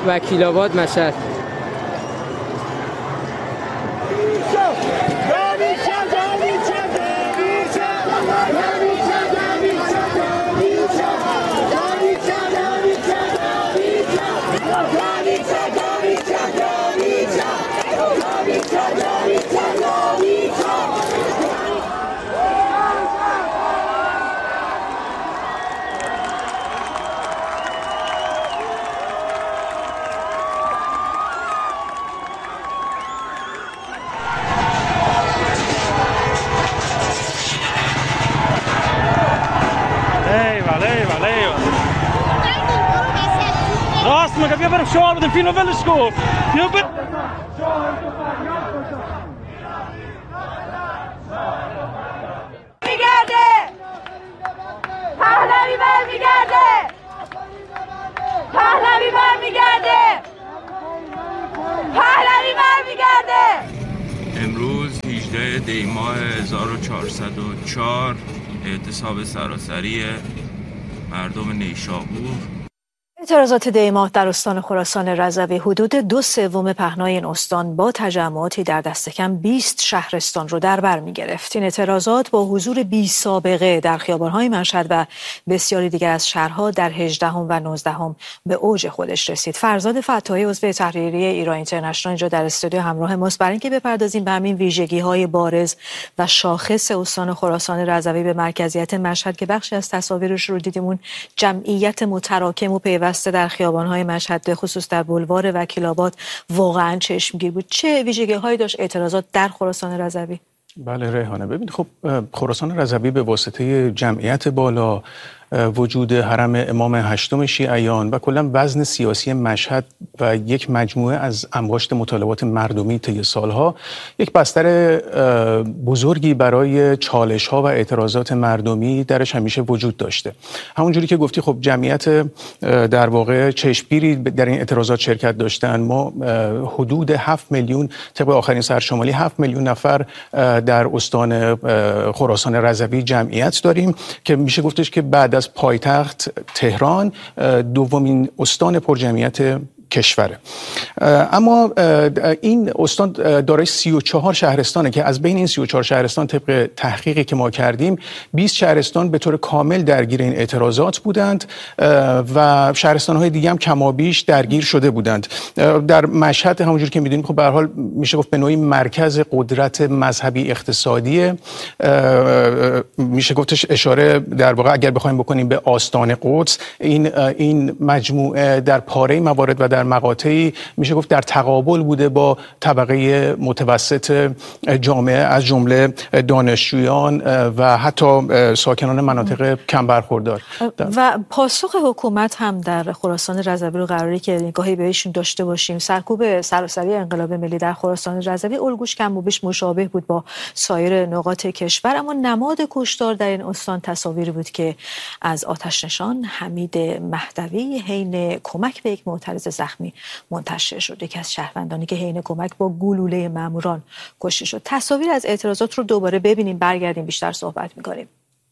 وکیل‌آباد مشهد. راست میگه بیا بریم شعار بدیم فیلمو ولش کن بیا بریم میگرده پهلوی برمیگرده پهلوی برمیگرده پهلوی برمیگرده. امروز 18 دی ماه 1404 اعتصاب سراسری مردم نیشابور. اعتراضات دی ماه در استان خراسان رضوی حدود 2/3 پهنای این استان با تجمعاتی در دست کم 20 شهرستان رو در بر می‌گرفت. این اعتراضات با حضور بی سابقه در خیابان‌های مشهد و بسیاری دیگر از شهرها در 18 و 19 به اوج خودش رسید. فرزاد فتاحی عضو تحریریه ایران اینترنشنال اینجا در استودیو همراه ماست برای اینکه بپردازیم به همین ویژگی‌های بارز و شاخص استان خراسان رضوی به مرکزیت مشهد که بخشی از تصاویرش رو دیدیم، اون جمعیت متراکم و پیوسته در خیابان‌های مشهد به خصوص در بلوار وکیل‌آباد واقعاً چشمگیر بود. چه ویژگی‌هایی داشت اعتراضات در خراسان رضوی؟ بله ریحانه، ببین خب خراسان رضوی به واسطه جمعیت بالا، وجود حرم امام هشتم شیعیان و کلا وزن سیاسی مشهد و یک مجموعه از انباشت مطالبات مردمی طی سالها یک بستر بزرگی برای چالش‌ها و اعتراضات مردمی درش همیشه وجود داشته. همونجوری که گفتی خب جمعیت در واقع چشمگیری در این اعتراضات شرکت داشتن. ما حدود 7 میلیون طبق آخرین سرشماری 7 میلیون نفر در استان خراسان رضوی جمعیت داریم که میشه گفتش که بعد از پایتخت تهران دومین استان پرجمعیت کشوره. اما این استان دارای 34 شهرستانه که از بین این 34 شهرستان طبق تحقیقی که ما کردیم 20 شهرستان به طور کامل درگیر این اعتراضات بودند و شهرستان‌های دیگه هم کمابیش درگیر شده بودند. در مشهد همونجور که می‌دونیم خب به هر حال میشه گفت به نوعی مرکز قدرت مذهبی اقتصادی، میشه گفتش اشاره در واقع اگر بخوایم بکنیم به آستان قدس. این مجموعه در پاره موارد و در مقاطعی میشه گفت در تقابل بوده با طبقه متوسط جامعه از جمله دانشجویان و حتی ساکنان مناطق کم برخوردار. و پاسخ حکومت هم در خراسان رضوی رو قراره که نگاهی بهشون داشته باشیم. سرکوب سراسری انقلاب ملی در خراسان رضوی الگوش کم و بیش مشابه بود با سایر نقاط کشور، اما نماد کشتار در این استان تصاویری بود که از آتش نشان حمید مهدوی حین کمک به یک معترض زخمی منتشر شد. یکی از شهروندانی که حین کمک با گلوله ماموران کشته شد. تصاویر از اعتراضات رو دوباره ببینیم، برگردیم بیشتر صحبت می‌کنیم.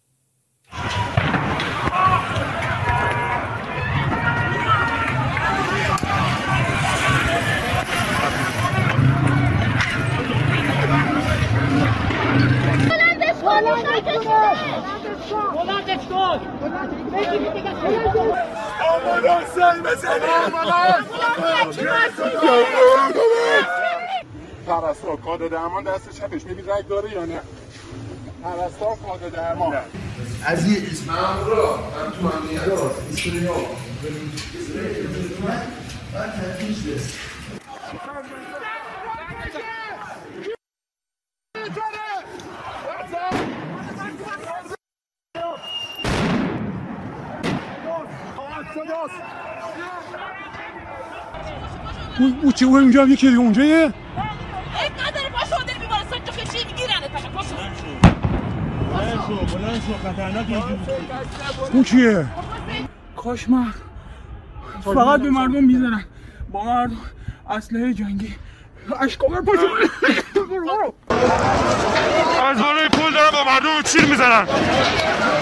پرستار کاد درمان دست چپش میبین رگ داره یا نه؟ پرستار کاد درمان عزیز مامورا من تو امنیت استریا من تفتیش بس او چه اونجا یکی دیگه اونجا یه اب نداره پاشو در بیمارستان تو کشی میگیرنه تا پاشو بلند شو خطرناک اون چیه؟ کاشمر فقط به مردم میزنن، با مردم اسلحه جنگی اشکاور پاشو از بالای پول دارن با مردم تیر میزنن،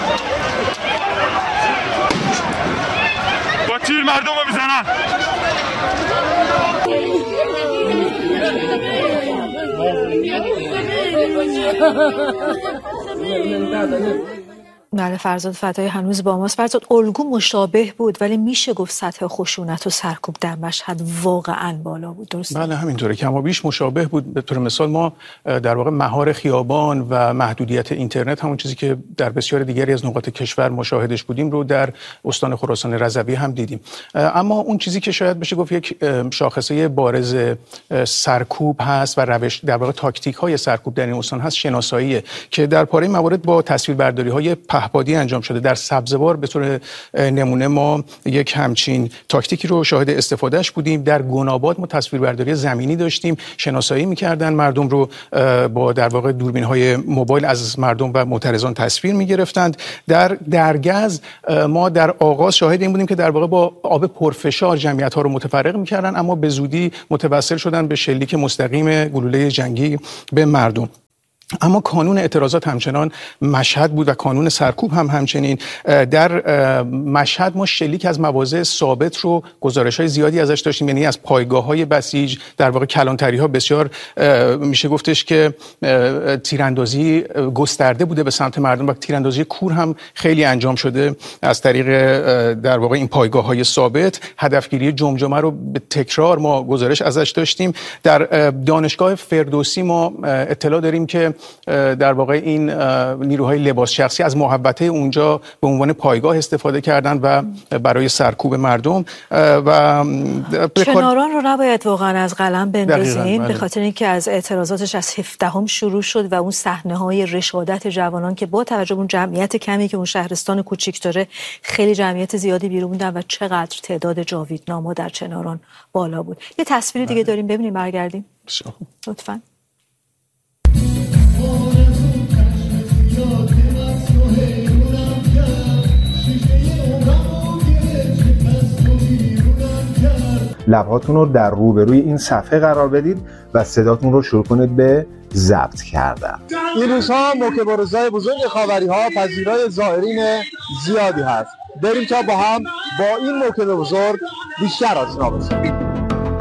با تیر مردم رو میزنن. بله، فرزاد فتایی هنوز با ماست. فرزاد، الگو مشابه بود ولی میشه گفت سطح خشونت و سرکوب در مشهد واقعا بالا بود، درسته؟ بله همینطوره، کما بیش مشابه بود. به طور مثال ما در واقع مهار خیابان و محدودیت اینترنت، همون چیزی که در بسیار دیگری از نقاط کشور مشاهدش بودیم رو در استان خراسان رضوی هم دیدیم. اما اون چیزی که شاید بشه گفت یک شاخصه بارز سرکوب هست و روش در واقع تاکتیک های سرکوب در این استان هست، شناساییه که در پاره موارد با تصویربرداری های پهپادی انجام شده. در سبزوار به طور نمونه ما یک همچین تاکتیکی رو شاهد استفادهش بودیم. در گناباد ما تصویربرداری زمینی داشتیم، شناسایی می‌کردن مردم رو با در واقع دوربین‌های موبایل از مردم و معترضان تصویر می‌گرفتند. در درگز ما در آغاز شاهد این بودیم که در واقع با آب پرفشار جمعیت‌ها رو متفرق می‌کردن، اما به زودی متوسل شدن به شلیک مستقیم گلوله جنگی به مردم. اما کانون اعتراضات همچنان مشهد بود و کانون سرکوب هم همچنین. در مشهد ما شلیک از مواضع ثابت رو گزارش‌های زیادی ازش داشتیم، یعنی از پایگاه‌های بسیج، در واقع کلانتری‌ها بسیار میشه گفتش که تیراندازی گسترده بوده به سمت مردم و تیراندازی کور هم خیلی انجام شده از طریق در واقع این پایگاه‌های ثابت. هدفگیری جمجمه رو به تکرار ما گزارش ازش داشتیم. در دانشگاه فردوسی ما اطلاع داریم که در واقع این نیروهای لباس شخصی از محوطه اونجا به عنوان پایگاه استفاده کردن و برای سرکوب مردم و کناران رو نباید واقعا از قلم بندازیم، بله. به خاطر اینکه از اعتراضاتش از 17 شروع شد و اون صحنه‌های رشادت جوانان که با توجه به اون جمعیت کمی که اون شهرستان کوچیک داره خیلی جمعیت زیادی بیرون موندن و چقدر تعداد جاویدنام‌ها در چناران بالا بود. یه تصویر دیگه داریم، ببینیم، برگردیم لطفاً. لبهاتون رو در روبروی این صفحه قرار بدید و صداتون رو شروع کنید به ضبط کردن. این روزها موکبارزای بزرگ خاوری‌ها پذیرای زائرین زیادی هست. بریم تا با هم با این موکب بزرگ بیشتر آشنا بشیم.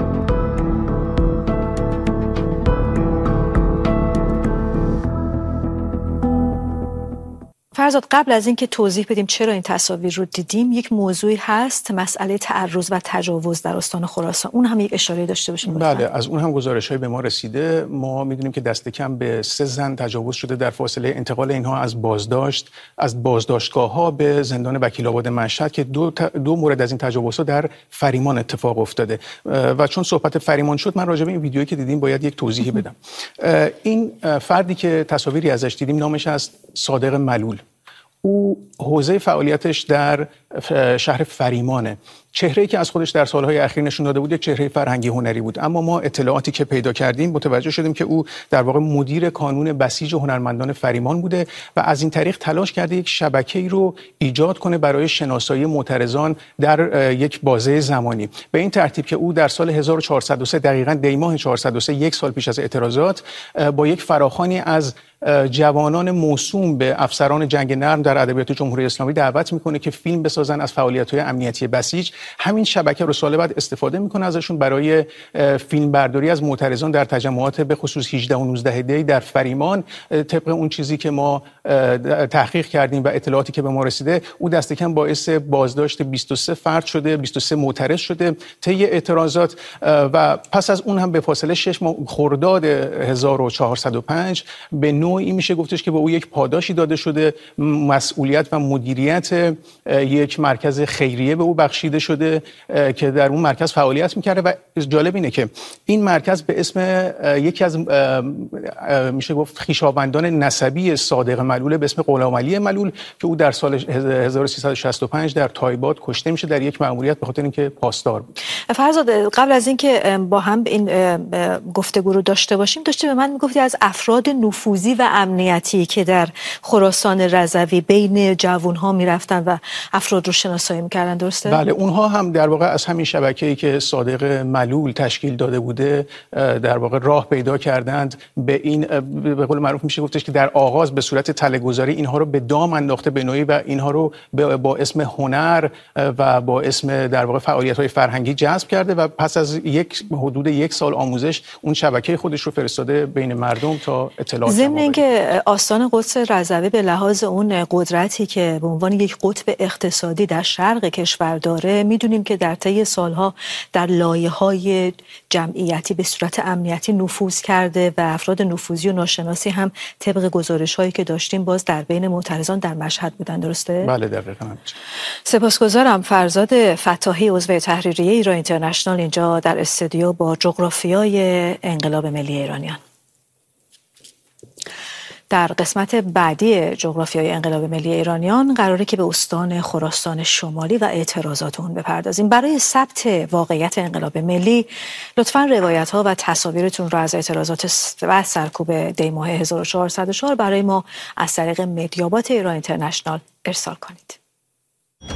فرزاد، قبل از اینکه توضیح بدیم چرا این تصاویر رو دیدیم، یک موضوعی هست، مسئله تعرض و تجاوز در استان خراسان. اون هم یک اشاره داشته باشیم. بله، از اون هم گزارش‌های به ما رسیده. ما می‌دونیم که دست کم به 3 زن تجاوز شده در فاصله انتقال اینها از بازداشتگاه‌ها به زندان وکیل‌آباد مشهد که دو مورد از این تجاوزها در فریمان اتفاق افتاده. و چون صحبت فریمان شد، من راجع به این ویدیویی که دیدیم باید یک توضیحی بدم. این فردی که تصاویری ازش دیدیم نامش است صادق ملول. او حوزه فعالیتش در شهر فریمانه. چهره‌ای که از خودش در سالهای اخیر نشون داده بود یک چهره فرهنگی هنری بود، اما ما اطلاعاتی که پیدا کردیم متوجه شدیم که او در واقع مدیر کانون بسیج هنرمندان فریمان بوده و از این طریق تلاش کرده یک شبکه‌ای رو ایجاد کنه برای شناسایی معترضان در یک بازه زمانی. به این ترتیب که او در سال 1403 دقیقاً دی‌ماه 403، یک سال پیش از اعتراضات، با یک فراخوانی از جوانان موسوم به افسران جنگ نرم در ادبیات جمهوری اسلامی دعوت میکنه که فیلم بسازن از فعالیت‌های امنیتی بسیج. همین شبکه رو سال بعد استفاده میکنه ازشون برای فیلم برداری از معترضان در تجمعات به خصوص 18 و 19 دی در فریمان. طبق اون چیزی که ما تحقیق کردیم و اطلاعاتی که به ما رسیده، او دست کم باعث بازداشت 23 فرد شده، 23 معترض شده طی اعتراضات و پس از اون هم به فاصله 6 ماه خرداد 1405 به نوعی میشه گفتش که به او یک پاداشی داده شده، مسئولیت و مدیریت یک مرکز خیریه به او بخشیده شده که در اون مرکز فعالیت میکرده. و جالب اینه که این مرکز به اسم یکی از میشه گفت خویشاوندان نسبی صادق ملول به اسم غلامعلی ملول که او در سال 1365 در تایباد کشته میشه در یک مأموریت به خاطر اینکه پاسدار بود. فرزاد، قبل از اینکه با هم این گفتگو رو داشته باشیم، داشته به من میگفتی از افراد نفوذی و امنیتی که در خراسان رضوی بین جوانها میرفتن و افراد رو شناسایی میکردن، درسته؟ بله، اونها هم در واقع از همین شبکه‌ای که صادق ملول تشکیل داده بوده در واقع راه پیدا کردند به این، به قول معروف میشه گفتش که در آغاز به صورت تله‌گذاری اینها رو به دام انداخته به نوعی و اینها رو با اسم هنر و با اسم در واقع فعالیت‌های فرهنگی جذب کرده و پس از حدود یک سال آموزش اون شبکه خودش رو فرستاده بین مردم تا اطلاعات ضمن اینکه آستان قدس رضوی به لحاظ اون قدرتی که به عنوان یک قطب اقتصادی در شرق کشور داره، میدونیم که در طی سالها در لایه‌های جمعیتی به صورت امنیتی نفوذ کرده و افراد نفوذی و ناشناسی هم طبق گزارش‌هایی که داشتیم باز در بین معترضان در مشهد بودن. درسته؟ بله دقیقاً. سپاسگزارم. فرزاد فتاحی عضو تحریریه ایران اینترنشنال اینجا در استودیو با جغرافیای انقلاب ملی ایرانیان. در قسمت بعدی جغرافیای انقلاب ملی ایرانیان قراره که به استان خراسان شمالی و اعتراضات اون بپردازیم. برای ثبت واقعیت انقلاب ملی لطفاً روایت‌ها و تصاویرتون رو از اعتراضات و سرکوب دی ماه 1404 برای ما از طریق مدیابات ایران اینترنشنال ارسال کنید.